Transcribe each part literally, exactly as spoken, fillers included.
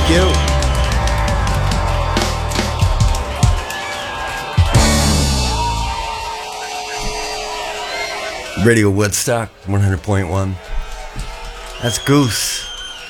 Thank you. Radio Woodstock, one hundred point one. That's Goose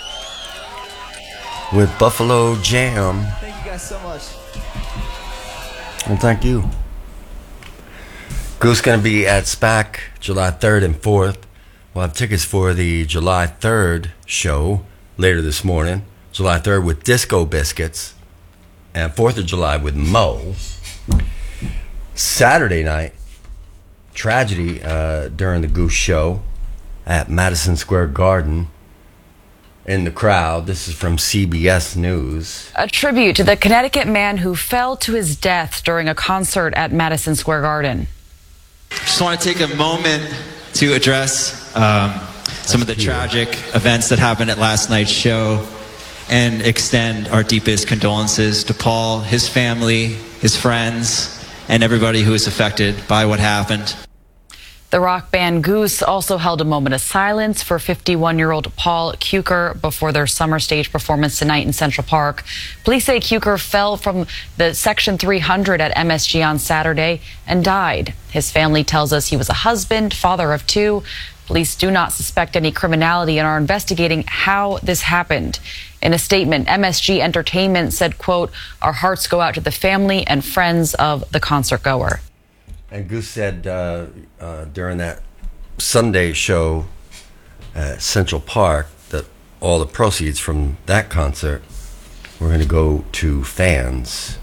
with Buffalo Jam. Thank you guys so much. Well, thank you. Goose going to be at SPAC July third and fourth. We'll have tickets for the July third show later this morning. July third with Disco Biscuits. And fourth of July with Mo. Saturday night, tragedy uh, during the Goose show at Madison Square Garden. In the crowd, this is from C B S News. A tribute to the Connecticut man who fell to his death during a concert at Madison Square Garden. Just want to take a moment to address um, some of the tragic events that happened at last night's show and extend our deepest condolences to Paul, his family, his friends, and everybody who was affected by what happened. The rock band Goose also held a moment of silence for fifty-one-year-old Paul Kuker before their summer stage performance tonight in Central Park. Police say Kuker fell from the Section three hundred at M S G on Saturday and died. His family tells us he was a husband, father of two. Police do not suspect any criminality and are investigating how this happened. In a statement, M S G Entertainment said, quote, "Our hearts go out to the family and friends of the concert goer." And Goose said uh, uh, during that Sunday show at Central Park that all the proceeds from that concert were going to go to fans.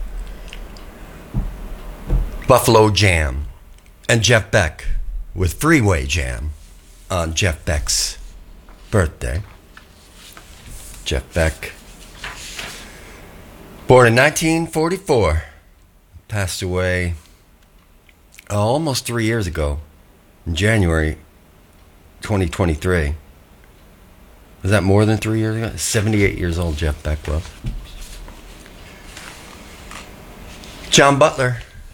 Buffalo Jam and Jeff Beck with Freeway Jam on Jeff Beck's birthday. Jeff Beck, born in nineteen forty-four, passed away Uh, almost three years ago, in January twenty twenty-three. Was that more than three years ago? seventy-eight years old, Jeff Beck was. John Butler,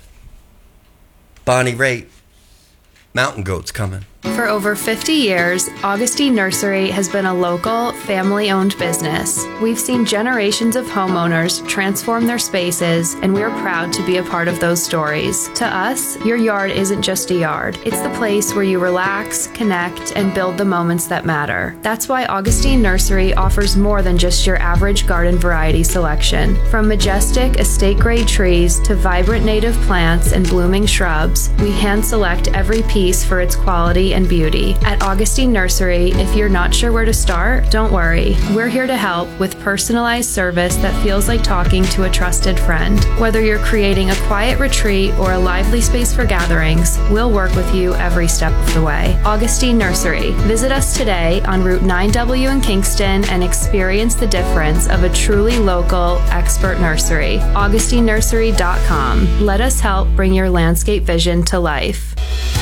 Bonnie Raitt, Mountain Goats coming. For over fifty years, Augustine Nursery has been a local, family-owned business. We've seen generations of homeowners transform their spaces, and we're proud to be a part of those stories. To us, your yard isn't just a yard. It's the place where you relax, connect, and build the moments that matter. That's why Augustine Nursery offers more than just your average garden variety selection. From majestic estate-grade trees to vibrant native plants and blooming shrubs, we hand-select every piece for its quality and beauty. At Augustine Nursery, if you're not sure where to start, don't worry. We're here to help with personalized service that feels like talking to a trusted friend. Whether you're creating a quiet retreat or a lively space for gatherings, we'll work with you every step of the way. Augustine Nursery. Visit us today on Route nine W in Kingston and experience the difference of a truly local, expert nursery. Augustine Nursery dot com. Let us help bring your landscape vision to life.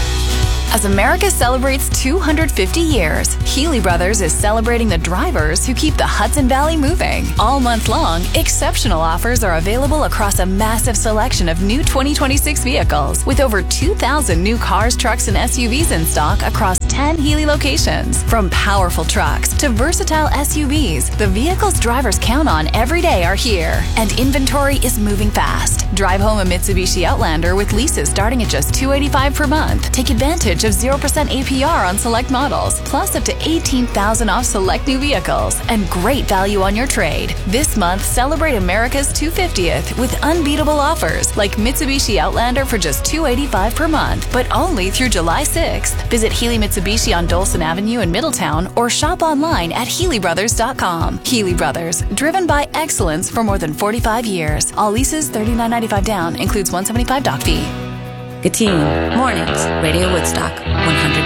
As America celebrates two hundred fifty years, Healy Brothers is celebrating the drivers who keep the Hudson Valley moving. All month long, exceptional offers are available across a massive selection of new twenty twenty-six vehicles, with over two thousand new cars, trucks, and S U Vs in stock across ten Healy locations. From powerful trucks to versatile S U Vs, the vehicles drivers count on every day are here, and inventory is moving fast. Drive home a Mitsubishi Outlander with leases starting at just two hundred eighty-five dollars per month. Take advantage of zero percent A P R on select models, plus up to eighteen thousand dollars off select new vehicles, and great value on your trade. This month, celebrate America's two hundred fiftieth with unbeatable offers like Mitsubishi Outlander for just two hundred eighty-five dollars per month, but only through July sixth. Visit Healy Mitsubishi on Dolson Avenue in Middletown or shop online at Healy Brothers dot com. Healy Brothers, driven by excellence for more than forty-five years. All leases thirty-nine ninety-five down, includes one hundred seventy-five doc fee. Gatine, Mornings, Radio Woodstock, one hundred.